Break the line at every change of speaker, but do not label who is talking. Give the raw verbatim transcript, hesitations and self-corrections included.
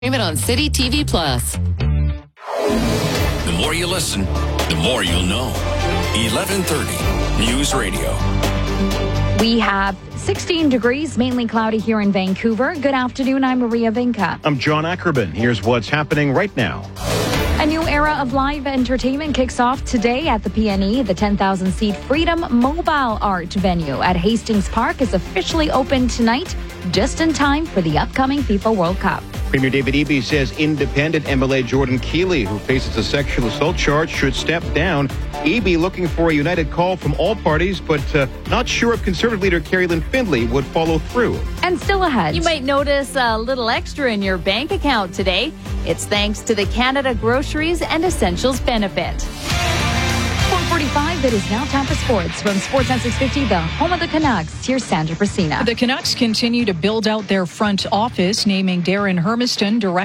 Stream it on City T V Plus.
The more you listen, the more you'll know. eleven thirty News Radio.
We have sixteen degrees, mainly cloudy here in Vancouver. Good afternoon. I'm Maria Vinca.
I'm John Ackerman. Here's what's happening right now.
A new era of live entertainment kicks off today at the P N E. The ten thousand seat Freedom Mobile Art venue at Hastings Park is officially open tonight, just in time for the upcoming FIFA World Cup.
Premier David Eby says independent M L A Jordan Keeley, who faces a sexual assault charge, should step down. Eby looking for a united call from all parties, but uh, not sure if Conservative leader Carrie Lynn Findlay would follow through.
And still ahead.
You might notice a little extra in your bank account today. It's thanks to the Canada Groceries and Essentials benefit.
four forty-five, it is now time for sports. From Sports on six fifty, the home of the Canucks, here's Sandra Brasina.
The Canucks continue to build out their front office, naming Darren Hermiston director